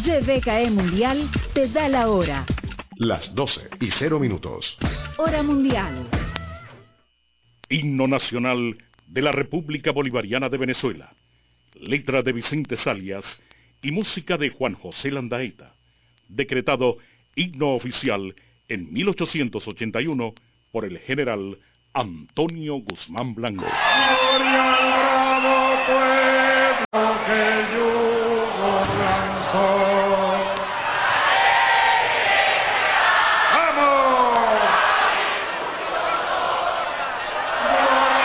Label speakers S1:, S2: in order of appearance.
S1: GBKE Mundial te da la hora.
S2: Las 12:00.
S1: Hora mundial.
S3: Himno nacional de la República Bolivariana de Venezuela. Letra de Vicente Salias y música de Juan José Landaeta. Decretado himno oficial en 1881 por el general Antonio Guzmán Blanco.
S4: Gloria al bravo pueblo que